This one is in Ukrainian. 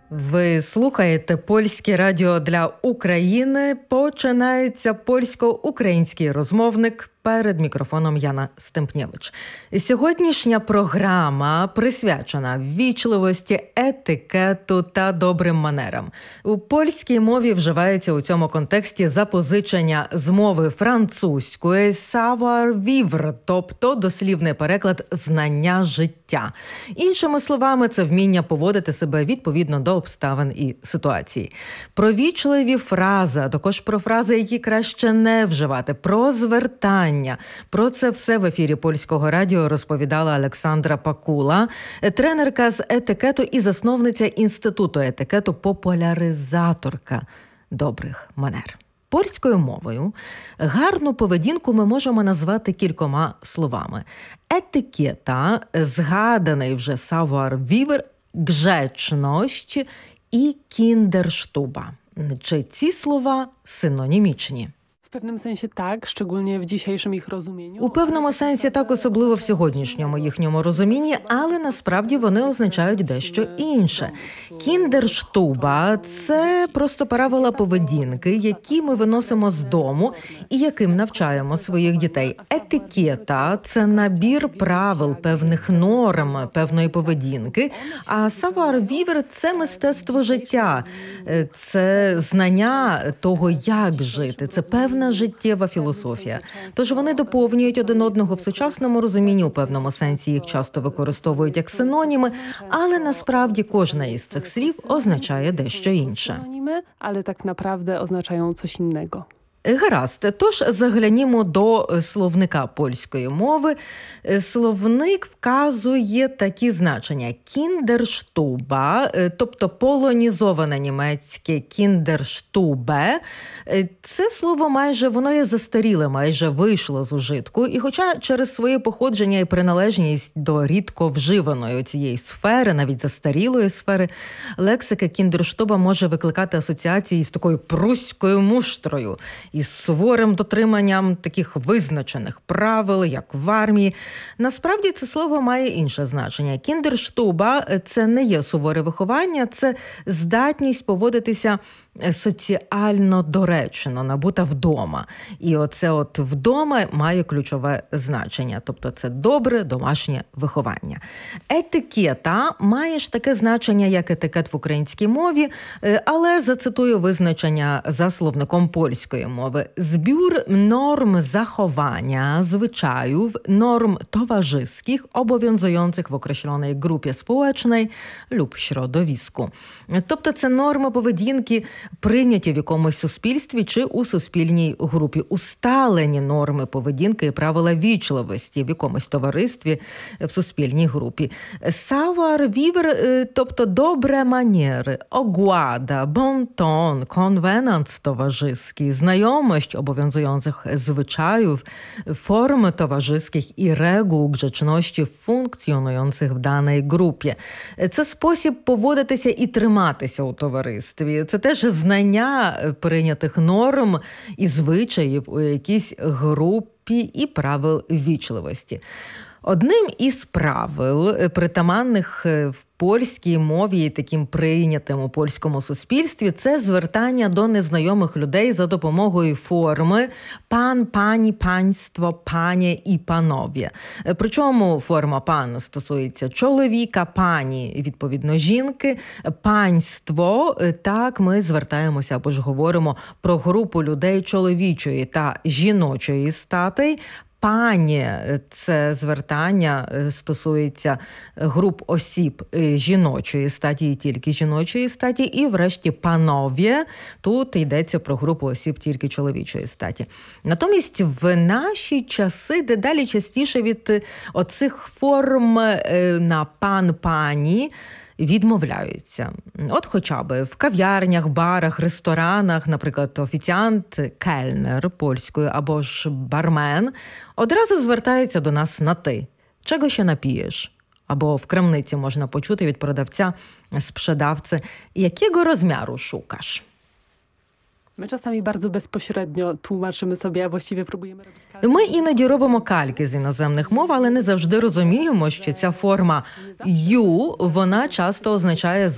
Ви слухаєте Польське радіо для України. Починається польсько-український розмовник. Перед мікрофоном Яна Стемпнєвич. Сьогоднішня програма присвячена ввічливості, етикету та добрим манерам. У польській мові вживається у цьому контексті запозичення з мови французької «savoir-vivre», тобто дослівний переклад «знання життя». Іншими словами, це вміння поводити себе відповідно до обставин і ситуацій. Про вічливі фрази, а також про фрази, які краще не вживати, про звертання. Про це все в ефірі Польського радіо розповідала Олександра Пакула, тренерка з етикету і засновниця Інституту етикету, популяризаторка добрих манер. Польською мовою гарну поведінку ми можемо назвати кількома словами. Етикета, згаданий вже savoir-vivre, grzeczność і kindersztuba. Чи ці слова синонімічні? W pewnym sensie tak, szczególnie w dzisiejszym ich rozumieniu. У певному сенсі так, особливо в сьогоднішньому їхньому розумінні, але насправді вони означають дещо інше. Кіндерштуба – це просто правила поведінки, які ми виносимо з дому і яким навчаємо своїх дітей. Етикета – це набір правил, певних норм, певної поведінки, а savoir-vivre – це мистецтво життя, це знання того, як жити, це певна життєва філософія. Тож вони доповнюють один одного в сучасному розумінні, у певному сенсі їх часто використовують як синоніми, але насправді кожна із цих слів означає дещо інше. Synonimy, ale tak naprawdę oznaczają coś innego. Гаразд, тож заглянімо до словника польської мови. Словник вказує такі значення. Кіндерштуба, тобто полонізоване німецьке кіндерштубе. Це слово воно є застаріле, майже вийшло з ужитку. І хоча через своє походження і приналежність до рідко вживаної цієї сфери, навіть застарілої сфери, лексика кіндерштуба може викликати асоціації з такою пруською муштрою, із суворим дотриманням таких визначених правил, як в армії. Насправді це слово має інше значення. Кіндерштуба – це не є суворе виховання, це здатність поводитися соціально доречно, набута вдома. І оце от вдома має ключове значення. Тобто це добре домашнє виховання. Етикета має ж таке значення, як етикет в українській мові, але зацитую визначення за словником польської мови. Збір норм zachowania, zwyczajów, norm towarzyskich obowiązujących w określonej grupie społecznej lub środowisku. Тобто це норми поведінки, прийняті в якомусь суспільстві чи у суспільній групі. Усталені норми поведінки і правила вічливості в якомусь товаристві, в суспільній групі. Savoir-vivre, тобто добре манери, ogłada, bon ton, konwenans towarzyski, znajomość obowiązujących zwyczajów, form towarzyskich i reguł grzeczności funkcjonujących w danej grupie. Це спосіб поводитися і триматися у товаристві. Це теж знання прийнятих норм і звичаїв у якійсь групі і правил вічливості. Одним із правил, притаманних в польській мові і таким прийнятим у польському суспільстві, це звертання до незнайомих людей за допомогою форми «пан», «пані», «панство», «пані» і «панов'є». Причому форма «пан» стосується чоловіка, «пані» – відповідно жінки, «панство» – так ми звертаємося або ж говоримо про групу людей чоловічої та жіночої статей. Пані – це звертання стосується груп осіб жіночої статі і тільки жіночої статі. І врешті панов'є – тут йдеться про групу осіб тільки чоловічої статі. Натомість в наші часи дедалі частіше від оцих форм на пан-пані відмовляються. От хоча б в кав'ярнях, барах, ресторанах, наприклад, офіціант, кельнер польською або ж бармен одразу звертається до нас на «ти». «Чого ще напієш?» Або в крамниці можна почути від продавця, спrzedawcy, «Якого розміру шукаш?» My czasami bardzo bezpośrednio tłumaczymy sobie, a właściwie próbujemy robić Ми іноді робимо кальки з іноземних мов, але не завжди розуміємо, що ця форма «ю», вона часто означає